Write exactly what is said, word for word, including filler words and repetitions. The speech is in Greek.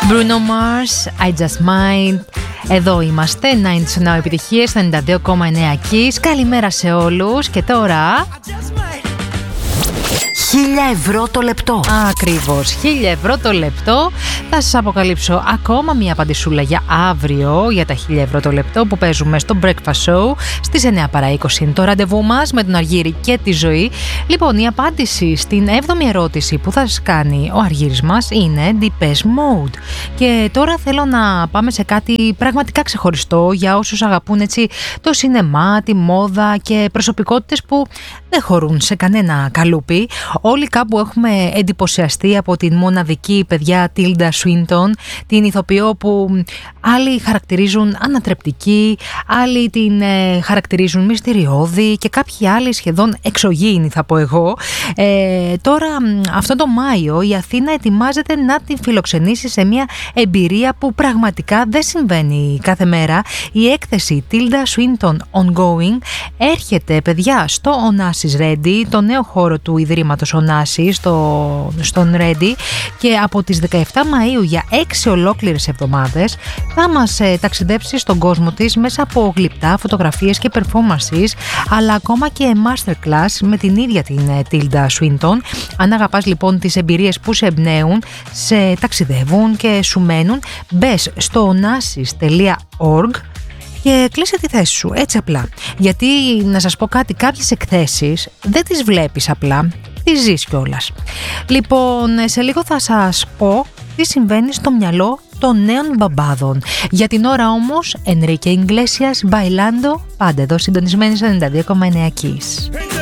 Bruno Mars, I Just Might. Εδώ είμαστε, ενενήντα Now επιτυχίες, ενενήντα δύο κόμμα εννέα Kiss. Καλημέρα σε όλους και τώρα... Χίλια ευρώ το λεπτό. Ακριβώς, χίλια ευρώ το λεπτό. Θα σας αποκαλύψω ακόμα μια απαντησούλα για αύριο, για τα χίλια ευρώ το λεπτό που παίζουμε στο Breakfast Show στις εννέα παρά είκοσι. Είναι το ραντεβού μας με τον Αργύρη και τη Ζωή. Λοιπόν, η απάντηση στην έβδομη ερώτηση που θα σας κάνει ο Αργύρης μας είναι Depeche Mode. Και τώρα θέλω να πάμε σε κάτι πραγματικά ξεχωριστό για όσους αγαπούν έτσι το σινεμά, τη μόδα και προσωπικότητες που δεν χωρούν σε κανένα καλούπι. Όλοι κάπου έχουμε εντυπωσιαστεί από την μοναδική, παιδιά, Τίλντα Σουίντον, την ηθοποιό που άλλοι χαρακτηρίζουν ανατρεπτική, άλλοι την ε, χαρακτηρίζουν μυστηριώδη και κάποιοι άλλοι σχεδόν εξωγήινοι, θα πω εγώ. Ε, τώρα, αυτό το Μάιο, η Αθήνα ετοιμάζεται να την φιλοξενήσει σε μια εμπειρία που πραγματικά δεν συμβαίνει κάθε μέρα. Η έκθεση Τίλντα Σουίντον Ongoing έρχεται, παιδιά, στο Onassis Ready, το νέο χώρο του Ιδρύματος Onassis στο, στον Ready, και από τις δεκαεφτά Μαΐου για έξι ολόκληρες εβδομάδες θα μας ε, ταξιδέψει στον κόσμο της μέσα από γλυπτά, φωτογραφίες και performances, αλλά ακόμα και masterclass με την ίδια την Τίλντα Σουίντον. Αν αγαπάς λοιπόν τις εμπειρίες που σε εμπνέουν, σε ταξιδεύουν και σου μένουν, μπες στο onassis τελεία org και κλείσε τη θέση σου, έτσι απλά. Γιατί, να σας πω κάτι, κάποιες εκθέσεις δεν τις βλέπεις απλά, τις ζεις κιόλας. Λοιπόν, σε λίγο θα σας πω τι συμβαίνει στο μυαλό των νέων μπαμπάδων. Για την ώρα όμως, Enrique Iglesias, Bailando, πάντα εδώ συντονισμένοι στο ενενήντα δύο κόμμα εννέα Kiss.